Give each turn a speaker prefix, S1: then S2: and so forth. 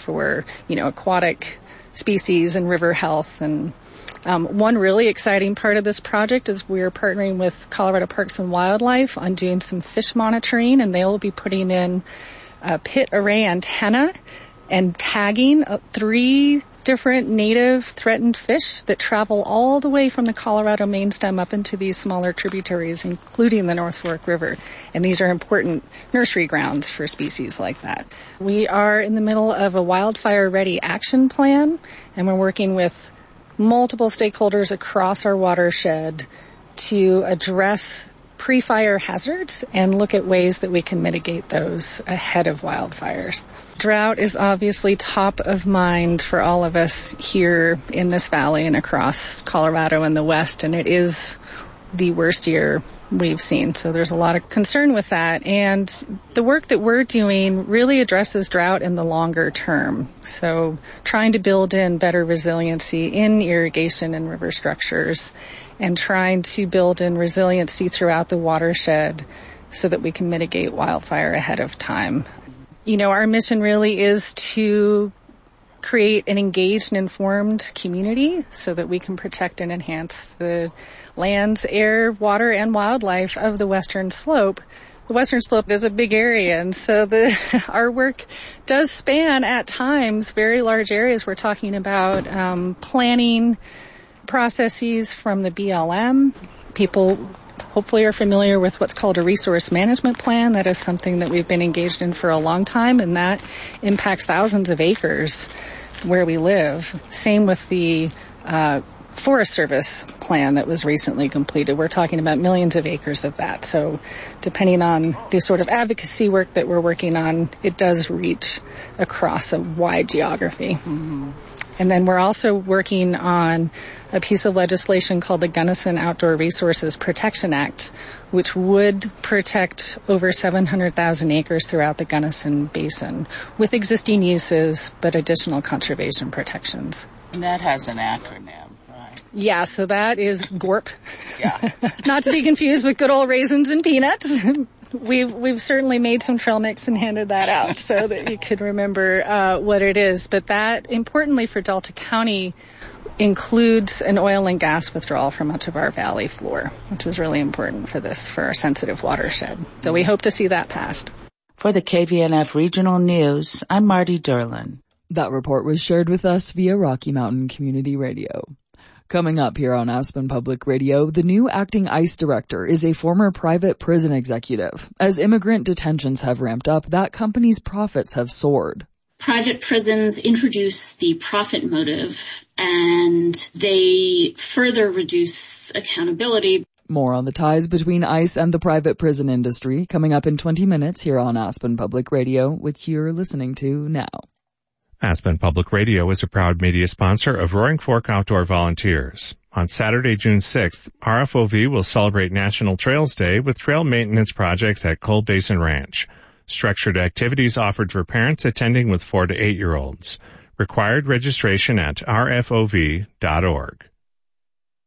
S1: for, aquatic species and river health. And one really exciting part of this project is we're partnering with Colorado Parks and Wildlife on doing some fish monitoring, and they'll be putting in a pit array antenna and tagging 3 different native threatened fish that travel all the way from the Colorado main stem up into these smaller tributaries, including the North Fork River. And these are important nursery grounds for species like that. We are in the middle of a wildfire-ready action plan, and we're working with multiple stakeholders across our watershed to address pre-fire hazards and look at ways that we can mitigate those ahead of wildfires. Drought is obviously top of mind for all of us here in this valley and across Colorado and the West, and it is the worst year we've seen. So there's a lot of concern with that. And the work that we're doing really addresses drought in the longer term. So trying to build in better resiliency in irrigation and river structures, and trying to build in resiliency throughout the watershed so that we can mitigate wildfire ahead of time. Our mission really is to create an engaged and informed community so that we can protect and enhance the lands, air, water, and wildlife of the Western Slope. The Western Slope is a big area, and so our work does span, at times, very large areas. We're talking about planning processes from the BLM. People hopefully are familiar with what's called a resource management plan. That is something that we've been engaged in for a long time, and that impacts thousands of acres where we live. Same with the Forest Service plan that was recently completed. We're talking about millions of acres of that. So depending on the sort of advocacy work that we're working on, it does reach across a wide geography. Mm-hmm. And then we're also working on a piece of legislation called the Gunnison Outdoor Resources Protection Act, which would protect over 700,000 acres throughout the Gunnison Basin with existing uses, but additional conservation protections.
S2: And that has an acronym, right?
S1: Yeah, so that is GORP.
S2: Yeah.
S1: Not to be confused with good old raisins and peanuts. We've certainly made some trail mix and handed that out so that you could remember what it is. But that, importantly for Delta County, includes an oil and gas withdrawal from much of our valley floor, which was really important for our sensitive watershed. So we hope to see that passed.
S2: For the KVNF Regional News, I'm Marty Derlin.
S3: That report was shared with us via Rocky Mountain Community Radio. Coming up here on Aspen Public Radio, the new acting ICE director is a former private prison executive. As immigrant detentions have ramped up, that company's profits have soared.
S4: Private prisons introduce the profit motive, and they further reduce accountability.
S3: More on the ties between ICE and the private prison industry coming up in 20 minutes here on Aspen Public Radio, which you're listening to now.
S5: Aspen Public Radio is a proud media sponsor of Roaring Fork Outdoor Volunteers. On Saturday, June 6th, RFOV will celebrate National Trails Day with trail maintenance projects at Cold Basin Ranch. Structured activities offered for parents attending with 4 to 8-year-olds. Required registration at rfov.org.